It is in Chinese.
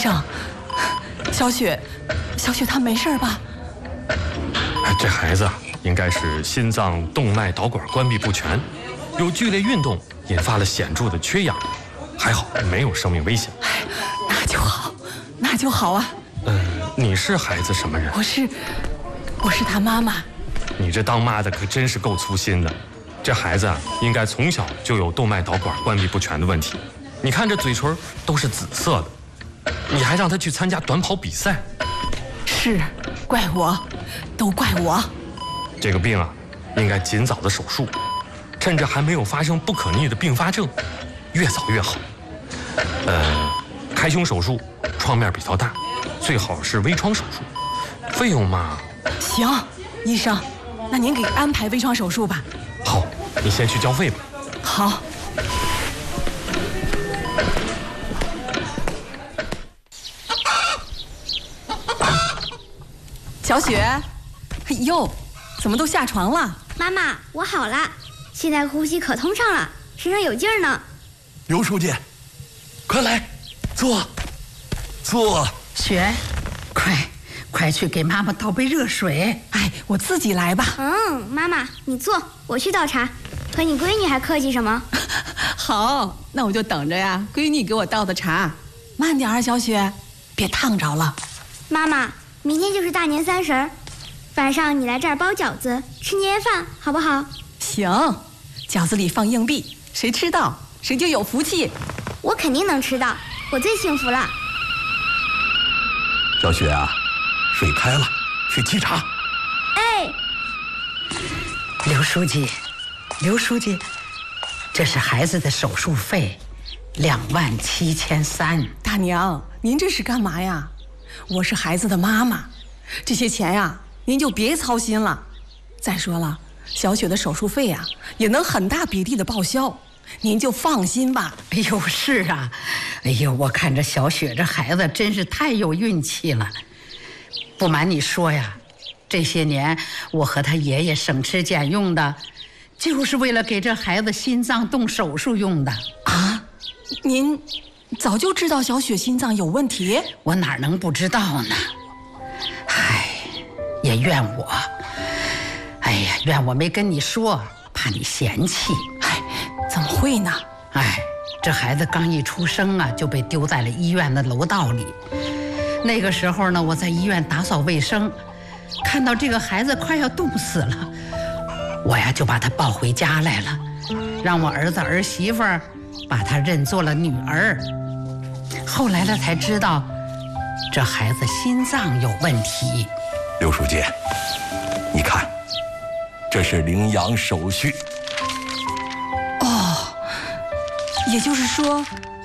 生，小雪她没事吧？ 这孩子应该是心脏动脉导管关闭不全，有剧烈运动引发了显著的缺氧，还好没有生命危险。 哎，那就好啊。 你是孩子什么人？ 我是他妈妈。 你这当妈的可真是够粗心的。这孩子应该从小就有动脉导管关闭不全的问题。你看这嘴唇都是紫色的，你还让他去参加短跑比赛？ 是，怪我，都怪我。 这个病啊，应该尽早的手术，趁着还没有发生不可逆的并发症，越早越好。开胸手术创面比较大，最好是微创手术。费用嘛， 行，医生，那您给安排微创手术吧。 好，你先去交费吧。 好。小雪，哎呦，怎么都下床了？ 妈妈，我好了，现在呼吸可通畅了，身上有劲儿呢。 刘书记，快来，坐。 雪，快去给妈妈倒杯热水。 哎，我自己来吧。 妈妈你坐，我去倒茶。和你闺女还客气什么？ 好，那我就等着呀，闺女给我倒的茶。慢点啊，小雪，别烫着了。 妈妈，明天就是大年30，晚上你来这儿包饺子，吃年夜饭，好不好？ 行，饺子里放硬币，谁吃到谁就有福气。 我肯定能吃到，我最幸福了。 小雪啊，水开了，去沏茶。 哎， 刘书记，这是孩子的手术费，27300。 大娘，您这是干嘛呀？我是孩子的妈妈，这些钱呀，您就别操心了。再说了，小雪的手术费呀，也能很大比例的报销，您就放心吧。 哎呦，是啊，哎呦，我看着小雪这孩子真是太有运气了。不瞒你说呀，这些年我和他爷爷省吃俭用的，就是为了给这孩子心脏动手术用的啊。您早就知道小雪心脏有问题？ 我哪能不知道呢？唉，也怨我，哎呀，怨我没跟你说，怕你嫌弃。 哎，怎么会呢？ 哎，这孩子刚一出生啊，就被丢在了医院的楼道里。那个时候呢，我在医院打扫卫生，看到这个孩子快要冻死了，我呀就把他抱回家来了，让我儿子儿媳妇把他认作了女儿。后来了才知道，这孩子心脏有问题。 刘书记，你看，这是领养手续。 哦，也就是说，